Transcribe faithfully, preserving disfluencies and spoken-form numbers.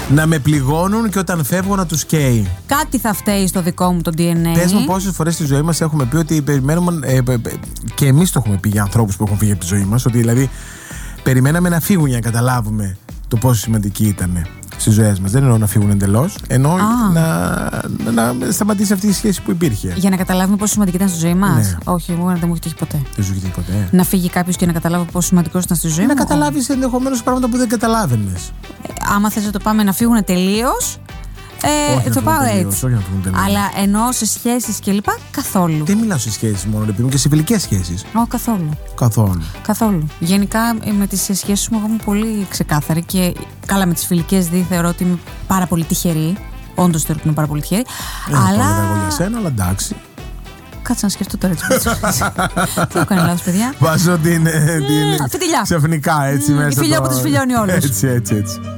Να με πληγώνουν και όταν φεύγω να τους καίει. Κάτι θα φταίει στο δικό μου το ντι εν έι. Πες μου πόσες φορές στη ζωή μας έχουμε πει ότι περιμένουμε. Ε, ε, και εμείς το έχουμε πει για ανθρώπους που έχουν φύγει από τη ζωή μας. Ότι δηλαδή περιμέναμε να φύγουν για να καταλάβουμε το πόσο σημαντική ήταν στις ζωές μας. Δεν εννοώ να φύγουν εντελώς. Εννοώ να, να, να σταματήσει αυτή η σχέση που υπήρχε. Για να καταλάβουμε πόσο σημαντική ήταν στη ζωή μας. Ναι. Όχι, εγώ δεν μου έχει τύχει ποτέ. Δεν σου έχει τύχει ποτέ. Να φύγει κάποιος και να καταλάβω πόσο σημαντικός ήταν στη ζωή να μου. Να καταλάβεις ενδεχομένως πράγματα που δεν καταλάβαινες. Ε, άμα θες να το πάμε να φύγουν τελείως. Ε, όχι το πάω τελείως, έτσι. όχι να αλλά εννοώ σε σχέσεις και λοιπά καθόλου. Δεν μιλάω σε σχέσεις μόνο, επειδή και σε φιλικές σχέσεις. Όχι, καθόλου. Καθόλου. Καθόλου. Γενικά με τις σχέσεις μου εγώ είμαι πολύ ξεκάθαρη και καλά με τις φιλικές δι θεωρώ ότι είμαι πάρα πολύ τυχερή. Όντως θεωρώ ότι είμαι πάρα πολύ τυχερή. Δεν αλλά... το έλεγα εγώ για σένα, αλλά εντάξει. Κάτσε να σκεφτώ τώρα έτσι. Τι έχω κάνει λάθος, παιδιά. Βάζω την. Φιτιλιά. Ξαφνικά έτσι μέσα. Τη φιλιά που τους φιλιώνει όλους. Έτσι, έτσι, έτσι.